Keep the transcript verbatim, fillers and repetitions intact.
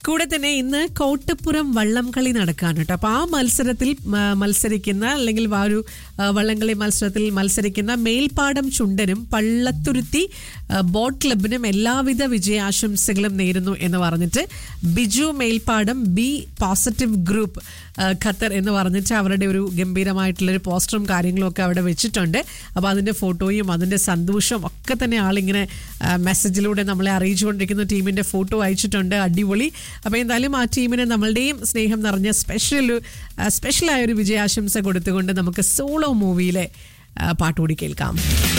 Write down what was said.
കൂടെ തന്നെ ഇന്ന് കോട്ടപ്പുറം വള്ളംകളി നടക്കാണ് കേട്ടോ. അപ്പോൾ ആ മത്സരത്തിൽ മത്സരിക്കുന്ന അല്ലെങ്കിൽ ആ ഒരു വള്ളംകളി മത്സരത്തിൽ മത്സരിക്കുന്ന മേൽപ്പാടം ചുണ്ടനും പള്ളത്തുരുത്തി ബോട്ട് ക്ലബിനും എല്ലാവിധ വിജയാശംസകളും നേരുന്നു എന്ന് പറഞ്ഞിട്ട് Biju Melpadam B positive group Qatar എന്ന് പറഞ്ഞിട്ട് അവരുടെ ഒരു ഗംഭീരമായിട്ടുള്ളൊരു പോസ്റ്ററും കാര്യങ്ങളും ഒക്കെ അവിടെ വെച്ചിട്ടുണ്ട്. അപ്പോൾ അതിൻ്റെ ഫോട്ടോയും അതിൻ്റെ സന്തോഷവും ഒക്കെ തന്നെ ആളിങ്ങനെ മെസ്സേജിലൂടെ നമ്മളെ അറിയിച്ചുകൊണ്ടിരിക്കുന്ന ടീമിൻ്റെ ഫോട്ടോ അയച്ചിട്ടുണ്ട്. അടിപൊളി. അപ്പോൾ എന്തായാലും ആ ടീമിന് നമ്മളുടെയും സ്നേഹം നിറഞ്ഞ സ്പെഷ്യൽ സ്പെഷ്യലായൊരു വിജയാശംസ കൊടുത്തുകൊണ്ട് നമുക്ക് സോളോ മൂവിയിലെ പാട്ടുകൂടി കേൾക്കാം.